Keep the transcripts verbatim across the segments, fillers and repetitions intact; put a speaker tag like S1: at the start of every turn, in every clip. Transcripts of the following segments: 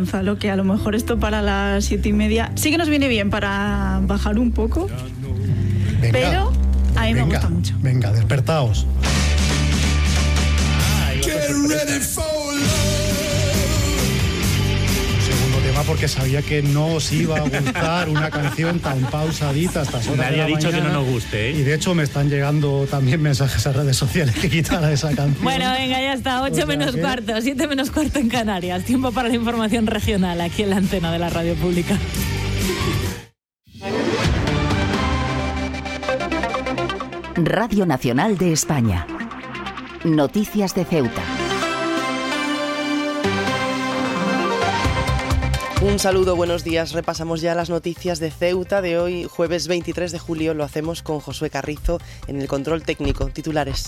S1: Gonzalo, que a lo mejor esto para las siete y media sí que nos viene bien para bajar un poco,
S2: venga,
S1: pero a mí
S2: venga,
S1: me gusta mucho.
S2: Venga, despertaos. Porque sabía que no os iba a gustar una canción tan pausadita a estas horas.
S3: Nadie
S2: de la
S3: ha dicho
S2: mañana.
S3: que no nos guste, ¿eh?
S2: Y de hecho me están llegando también mensajes a redes sociales que quitara esa canción.
S4: Bueno, venga, ya está. ocho menos cuarto, siete menos cuarto en Canarias. Tiempo para la información regional aquí en la antena de la Radio Pública.
S5: Radio Nacional de España. Noticias de Ceuta.
S6: Un saludo, buenos días. Repasamos ya las noticias de Ceuta de hoy, jueves veintitrés de julio. Lo hacemos con Josué Carrizo en el control técnico. Titulares.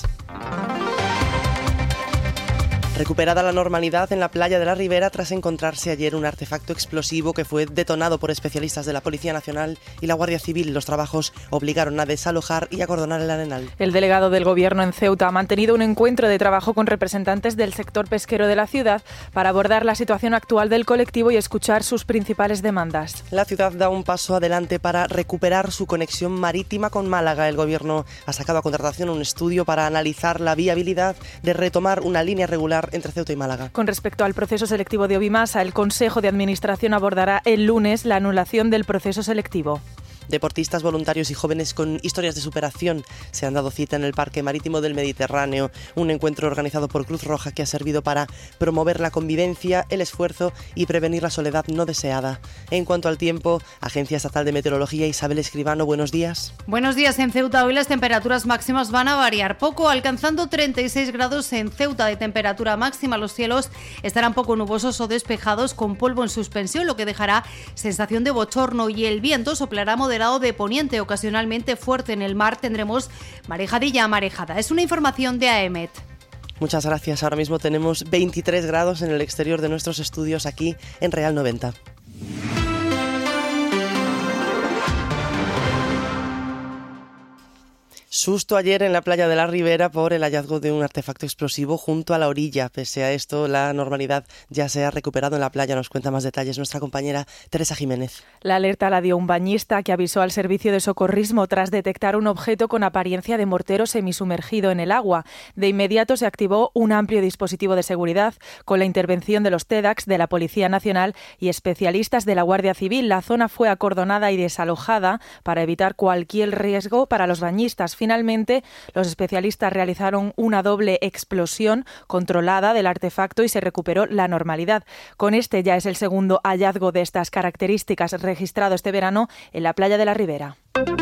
S6: Recuperada la normalidad en la playa de la Ribera tras encontrarse ayer un artefacto explosivo que fue detonado por especialistas de la Policía Nacional y la Guardia Civil. Los trabajos obligaron a desalojar y acordonar el arenal.
S7: El delegado del Gobierno en Ceuta ha mantenido un encuentro de trabajo con representantes del sector pesquero de la ciudad para abordar la situación actual del colectivo y escuchar sus principales demandas.
S6: La ciudad da un paso adelante para recuperar su conexión marítima con Málaga. El Gobierno ha sacado a contratación un estudio para analizar la viabilidad de retomar una línea regular entre Ceuta y Málaga.
S7: Con respecto al proceso selectivo de Obimasa, el Consejo de Administración abordará el lunes la anulación del proceso selectivo.
S6: Deportistas, voluntarios y jóvenes con historias de superación se han dado cita en el Parque Marítimo del Mediterráneo, un encuentro organizado por Cruz Roja que ha servido para promover la convivencia, el esfuerzo y prevenir la soledad no deseada. En cuanto al tiempo, Agencia Estatal de Meteorología, Isabel Escribano, buenos días.
S8: Buenos días. En Ceuta hoy las temperaturas máximas van a variar poco, alcanzando treinta y seis grados en Ceuta de temperatura máxima. Los cielos estarán poco nubosos o despejados con polvo en suspensión, lo que dejará sensación de bochorno, y el viento soplará moderado de poniente, ocasionalmente fuerte. En el mar tendremos marejadilla marejada. Es una información de A E M E T.
S6: Muchas gracias. Ahora mismo tenemos veintitrés grados en el exterior de nuestros estudios aquí en Real noventa. Susto ayer en la playa de la Ribera por el hallazgo de un artefacto explosivo junto a la orilla. Pese a esto, la normalidad ya se ha recuperado en la playa. Nos cuenta más detalles nuestra compañera Teresa Jiménez.
S7: La alerta la dio un bañista que avisó al servicio de socorrismo tras detectar un objeto con apariencia de mortero semisumergido en el agua. De inmediato se activó un amplio dispositivo de seguridad con la intervención de los TEDx, de la Policía Nacional y especialistas de la Guardia Civil. La zona fue acordonada y desalojada para evitar cualquier riesgo para los bañistas. Finalmente, los especialistas realizaron una doble explosión controlada del artefacto y se recuperó la normalidad. Con este ya es el segundo hallazgo de estas características registrado este verano en la playa de la Ribera.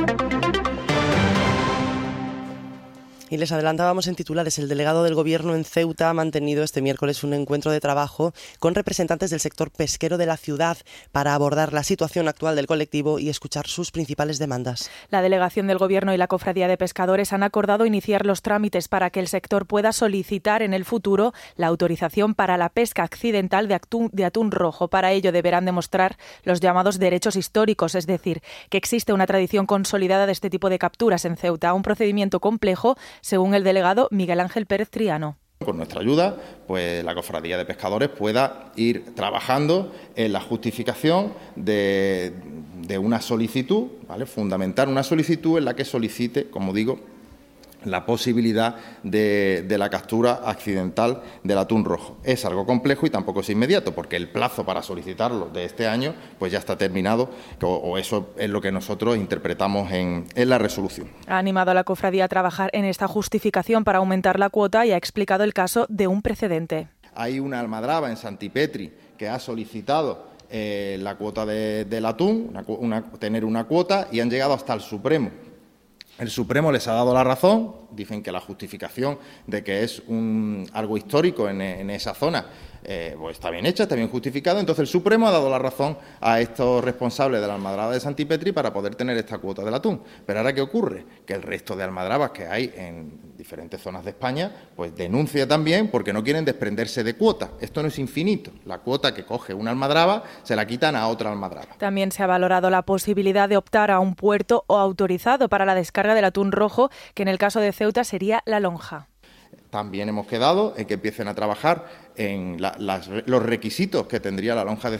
S6: Y les adelantábamos en titulares, el delegado del Gobierno en Ceuta ha mantenido este miércoles un encuentro de trabajo con representantes del sector pesquero de la ciudad para abordar la situación actual del colectivo y escuchar sus principales demandas.
S7: La delegación del Gobierno y la Cofradía de Pescadores han acordado iniciar los trámites para que el sector pueda solicitar en el futuro la autorización para la pesca accidental de atún, de atún rojo. Para ello deberán demostrar los llamados derechos históricos, es decir, que existe una tradición consolidada de este tipo de capturas en Ceuta, un procedimiento complejo, según el delegado Miguel Ángel Pérez Triano.
S9: Con nuestra ayuda, pues la Cofradía de Pescadores pueda ir trabajando en la justificación de, de una solicitud, ¿vale? Fundamentar una solicitud en la que solicite, como digo, la posibilidad de, de la captura accidental del atún rojo. Es algo complejo y tampoco es inmediato, porque el plazo para solicitarlo de este año pues ya está terminado, o, o eso es lo que nosotros interpretamos en, en la resolución.
S7: Ha animado a la cofradía a trabajar en esta justificación para aumentar la cuota y ha explicado el caso de un precedente.
S9: Hay una almadraba en Santipetri que ha solicitado eh, la cuota de, del atún, una, una, tener una cuota, y han llegado hasta el Supremo. El Supremo les ha dado la razón, dicen que la justificación de que es un, algo histórico en, en esa zona eh, pues está bien hecha, está bien justificado. Entonces el Supremo ha dado la razón a estos responsables de la almadraba de Santipetri para poder tener esta cuota del atún. Pero ahora, ¿qué ocurre? Que el resto de almadrabas que hay en diferentes zonas de España pues denuncia también porque no quieren desprenderse de cuota. Esto no es infinito. La cuota que coge una almadraba se la quitan a otra almadraba.
S7: También se ha valorado la posibilidad de optar a un puerto o autorizado para la descarga del atún rojo, que en el caso de Ceuta sería La Lonja.
S9: También hemos quedado en que empiecen a trabajar en la, las, los requisitos que tendría la lonja de